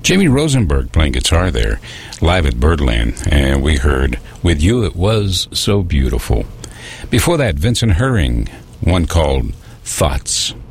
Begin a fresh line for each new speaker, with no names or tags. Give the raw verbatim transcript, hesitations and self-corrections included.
Jamie Rosenberg playing guitar there, live at Birdland, and we heard With You It Was So Beautiful. Before that, Vincent Herring, one called Thoughts.